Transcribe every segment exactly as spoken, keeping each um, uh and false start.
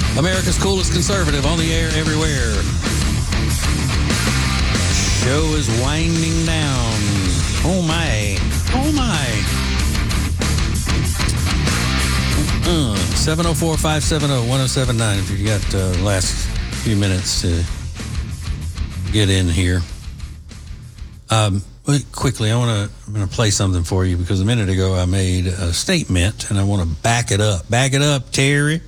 America's coolest conservative on the air everywhere. Show is winding down. Oh my. Oh my. Uh, seven oh four, five seven oh, one oh seven nine if you got the uh, last few minutes to get in here. Um, quickly, I want to I'm going to play something for you because a minute ago I made a statement and I want to back it up. Back it up, Terry.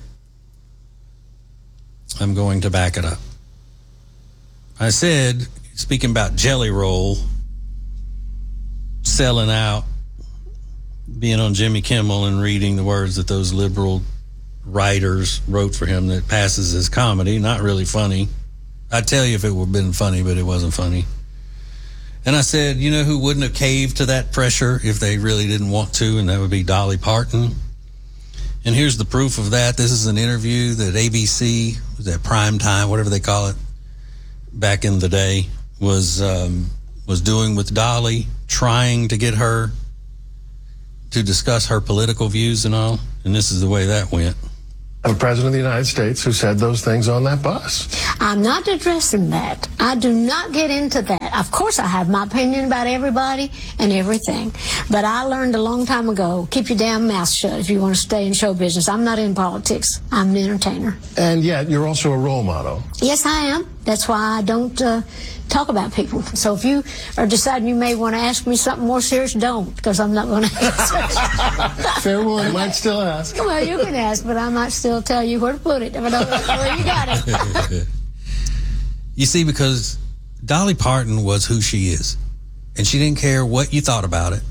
I'm going to back it up. I said, speaking about Jelly Roll selling out, being on Jimmy Kimmel and reading the words that those liberal writers wrote for him that passes as comedy, not really funny. I'd tell you if it would have been funny, but it wasn't funny. And I said, you know who wouldn't have caved to that pressure if they really didn't want to, and that would be Dolly Parton. And here's the proof of that. This is an interview that A B C, was that prime time, whatever they call it, back in the day, was um, was doing with Dolly, trying to get her to discuss her political views and all. And this is the way that went. A president of the United States who said those things on that bus. I'm not addressing that. I do not get into that. Of course, I have my opinion about everybody and everything. But I learned a long time ago, keep your damn mouth shut if you want to stay in show business. I'm not in politics. I'm an entertainer. And yet, you're also a role model. Yes, I am. That's why I don't uh, talk about people. So if you are deciding you may want to ask me something more serious, don't, because I'm not going to answer. Fair warning. I might still ask. Well, you can ask, but I might still tell you where to put it if I don't know where you got it. You see, because Dolly Parton was who she is, and she didn't care what you thought about it.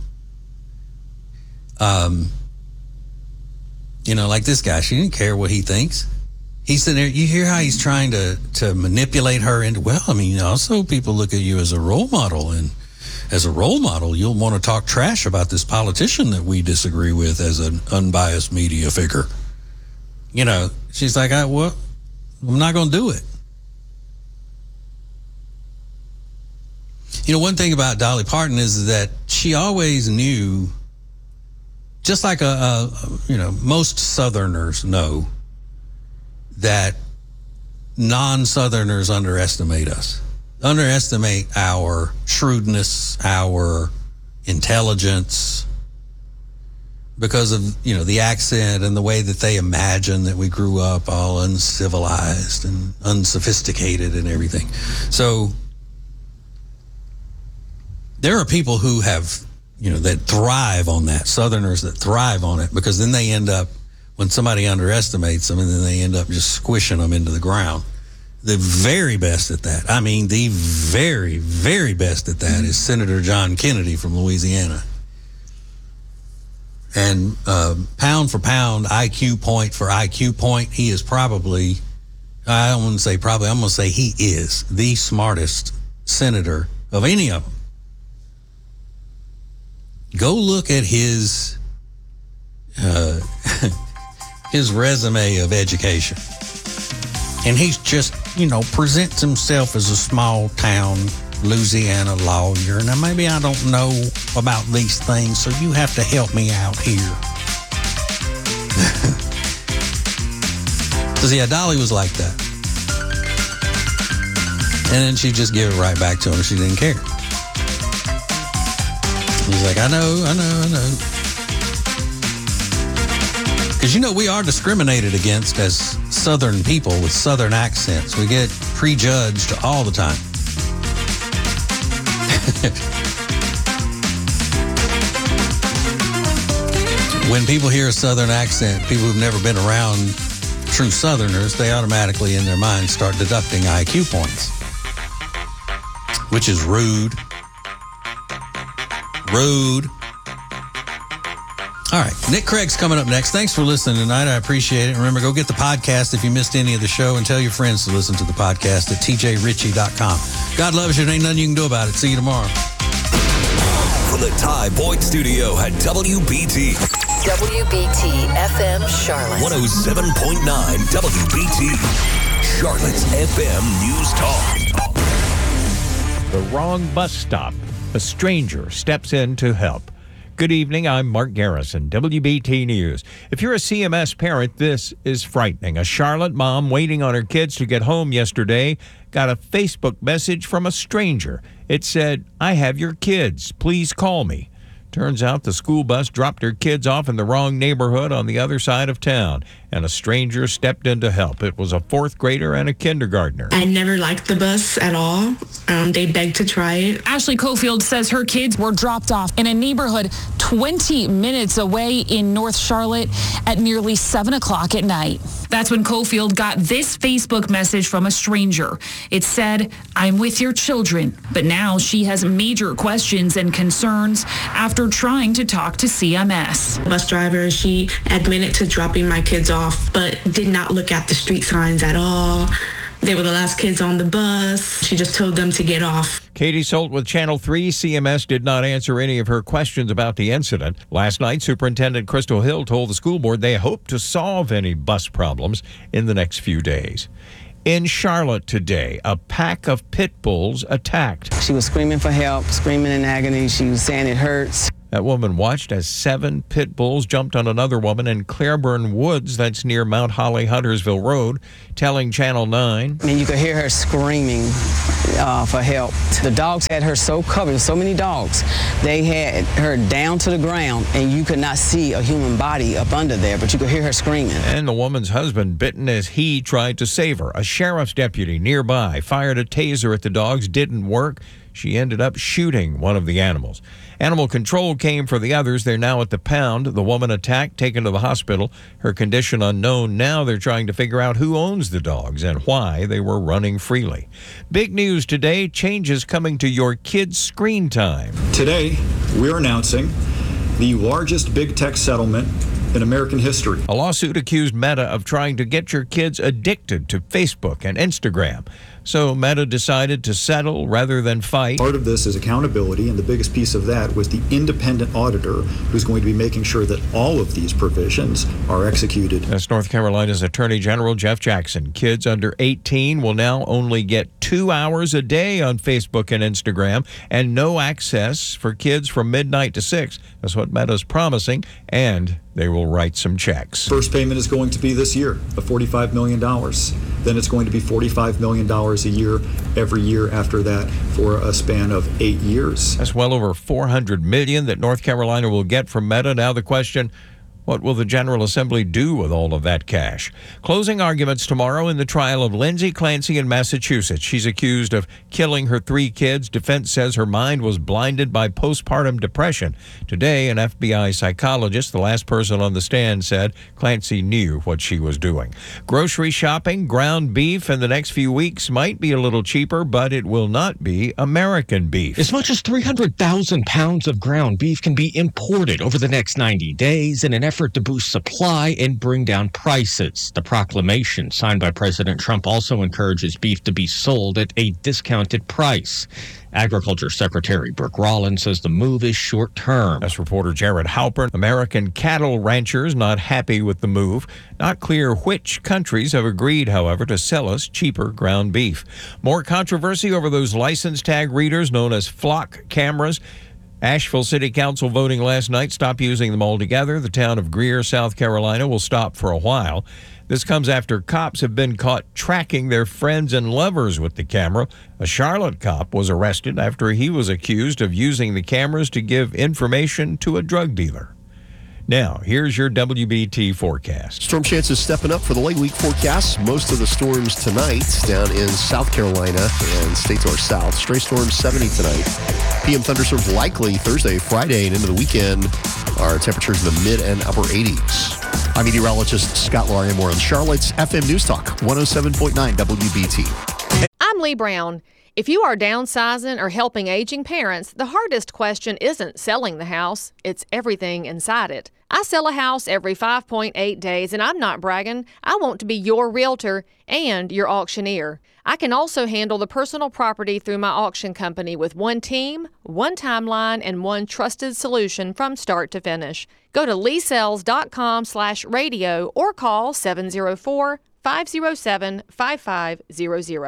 Um, you know, like this guy, she didn't care what he thinks. He's sitting there, you hear how he's trying to, to manipulate her into, well, I mean, also people look at you as a role model, and as a role model, you'll want to talk trash about this politician that we disagree with as an unbiased media figure. You know, she's like, I, well, I'm not going to do it. You know, one thing about Dolly Parton is that she always knew, just like a, a you know, most Southerners know, that non-Southerners underestimate us, underestimate our shrewdness, our intelligence, because of, you know, the accent and the way that they imagine that we grew up all uncivilized and unsophisticated and everything. So there are people who have, you know, that thrive on that, Southerners that thrive on it, because then they end up, when somebody underestimates them, and then they end up just squishing them into the ground. The very best at that, I mean, the very, very best at that is Senator John Kennedy from Louisiana. And uh, pound for pound, I Q point for I Q point, he is probably, I don't want to say probably, I'm going to say he is the smartest senator of any of them. Go look at his uh, his resume of education. And he's just, you know, presents himself as a small town Louisiana lawyer. Now, maybe I don't know about these things, so you have to help me out here. Because, yeah, Dolly was like that. And then she'd just give it right back to him. She didn't care. He's like, I know, I know, I know. Because, you know, we are discriminated against as Southern people with Southern accents. We get prejudged all the time. When people hear a Southern accent, people who've never been around true Southerners, they automatically in their minds start deducting I Q points, which is rude. Rude. All right, Nick Craig's coming up next. Thanks for listening tonight. I appreciate it. Remember, go get the podcast if you missed any of the show, and tell your friends to listen to the podcast at T J Ritchie dot com. God loves you. There ain't nothing you can do about it. See you tomorrow. From the Ty Boyd Studio at W B T. W B T F M Charlotte. one oh seven point nine W B T. Charlotte's F M News Talk. The wrong bus stop. A stranger steps in to help. Good evening, I'm Mark Garrison, W B T News. If you're a C M S parent, this is frightening. A Charlotte mom waiting on her kids to get home yesterday got a Facebook message from a stranger. It said, "I have your kids. Please call me." Turns out the school bus dropped her kids off in the wrong neighborhood on the other side of town, and a stranger stepped in to help. It was a fourth grader and a kindergartner. I never liked the bus at all. Um, they begged to try it. Ashley Cofield says her kids were dropped off in a neighborhood twenty minutes away in North Charlotte at nearly seven o'clock at night. That's when Cofield got this Facebook message from a stranger. It said, "I'm with your children," but now she has major questions and concerns after trying to talk to C M S. The bus driver, she admitted to dropping my kids off, but did not look at the street signs at all. They were the last kids on the bus. She just told them to get off. Katie Solt with Channel three. C M S did not answer any of her questions about the incident. Last night, Superintendent Crystal Hill told the school board they hope to solve any bus problems in the next few days. In Charlotte today, a pack of pit bulls attacked. She was screaming for help, screaming in agony. She was saying it hurts. That woman watched as seven pit bulls jumped on another woman in Claiborne Woods, that's near Mount Holly, Huntersville Road, telling Channel nine. I mean, you could hear her screaming uh, for help. The dogs had her so covered, so many dogs. They had her down to the ground, and you could not see a human body up under there, but you could hear her screaming. And the woman's husband bitten as he tried to save her. A sheriff's deputy nearby fired a taser at the dogs, didn't work. She ended up shooting one of the animals. Animal control came for the others. They're now at the pound. The woman attacked, taken to the hospital. Her condition unknown. Now they're trying to figure out who owns the dogs and why they were running freely. Big news today, changes coming to your kids' screen time. Today, we're announcing the largest big tech settlement in American history. A lawsuit accused Meta of trying to get your kids addicted to Facebook and Instagram. So Meta decided to settle rather than fight. Part of this is accountability, and the biggest piece of that was the independent auditor who's going to be making sure that all of these provisions are executed. That's North Carolina's Attorney General Jeff Jackson. Kids under eighteen will now only get two hours a day on Facebook and Instagram, and no access for kids from midnight to six. That's what Meta's promising, and they will write some checks. First payment is going to be this year of forty-five million dollars. Then it's going to be forty-five million dollars a year every year after that for a span of eight years. That's well over four hundred million dollars that North Carolina will get from Meta. Now the question, what will the General Assembly do with all of that cash? Closing arguments tomorrow in the trial of Lindsay Clancy in Massachusetts. She's accused of killing her three kids. Defense says her mind was blinded by postpartum depression. Today, an F B I psychologist, the last person on the stand, said Clancy knew what she was doing. Grocery shopping, ground beef in the next few weeks might be a little cheaper, but it will not be American beef. As much as three hundred thousand pounds of ground beef can be imported over the next ninety days in an effort to boost supply and bring down prices. The proclamation signed by President Trump also encourages beef to be sold at a discounted price. Agriculture Secretary Brooke Rollins says the move is short-term. That's reporter Jared Halpern. American cattle ranchers not happy with the move. Not clear which countries have agreed, however, to sell us cheaper ground beef. More controversy over those license tag readers known as flock cameras. Asheville City Council voting last night stop using them altogether. The town of Greer, South Carolina will stop for a while. This comes after cops have been caught tracking their friends and lovers with the camera. A Charlotte cop was arrested after he was accused of using the cameras to give information to a drug dealer. Now, here's your W B T forecast. Storm chances stepping up for the late week forecast. Most of the storms tonight down in South Carolina and stay to our south. Stray storms seventy tonight. P M thunderstorms likely Thursday, Friday, and into the weekend. Our temperatures in the mid and upper eighties. I'm meteorologist Scott Larimore on Charlotte's F M News Talk, one oh seven point nine W B T. I'm Lee Brown. If you are downsizing or helping aging parents, the hardest question isn't selling the house, it's everything inside it. I sell a house every five point eight days, and I'm not bragging. I want to be your realtor and your auctioneer. I can also handle the personal property through my auction company with one team, one timeline, and one trusted solution from start to finish. Go to leesells.com slash radio or call seven oh four, five oh seven, five five zero zero.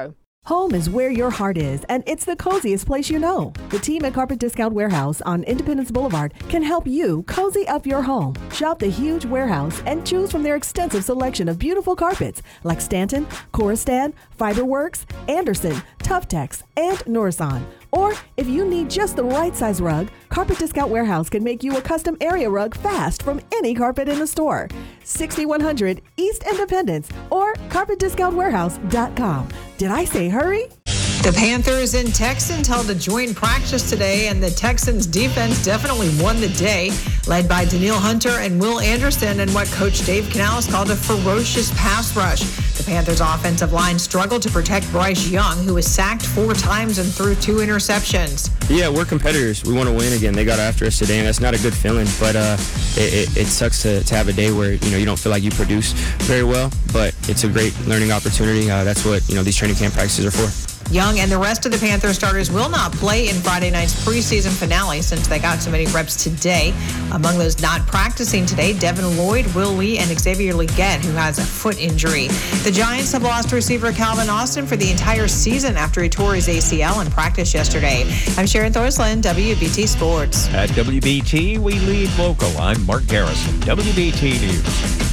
Home is where your heart is, and it's the coziest place you know. The team at Carpet Discount Warehouse on Independence Boulevard can help you cozy up your home. Shop the huge warehouse and choose from their extensive selection of beautiful carpets like Stanton, Coristan, Fiberworks, Anderson, Tuftex, and Norison. Or if you need just the right size rug, Carpet Discount Warehouse can make you a custom area rug fast from any carpet in the store. sixty-one hundred East Independence or carpet discount warehouse dot com. Did I say hurry? The Panthers and Texans held a joint practice today, and the Texans defense definitely won the day, led by Danielle Hunter and Will Anderson and what Coach Dave Canales called a ferocious pass rush. The Panthers offensive line struggled to protect Bryce Young, who was sacked four times and threw two interceptions. Yeah, we're competitors. We want to win again. They got after us today, and that's not a good feeling, but uh, it, it, it sucks to, to have a day where, you know, you don't feel like you produce very well, but it's a great learning opportunity. Uh, that's what, you know, these training camp practices are for. Young and the rest of the Panther starters will not play in Friday night's preseason finale since they got so many reps today. Among those not practicing today, Devin Lloyd, Will Lee, and Xavier Legette, who has a foot injury. The Giants have lost receiver Calvin Austin for the entire season after he tore his A C L in practice yesterday. I'm Sharon Thorsland, W B T Sports. At W B T, we lead local. I'm Mark Garrison, W B T News.